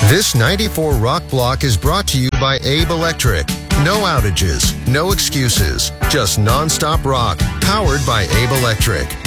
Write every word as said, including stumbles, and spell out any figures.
This ninety-four Rock Block is brought to you by Abe Electric. No outages, no excuses, just non-stop rock, powered by Abe Electric.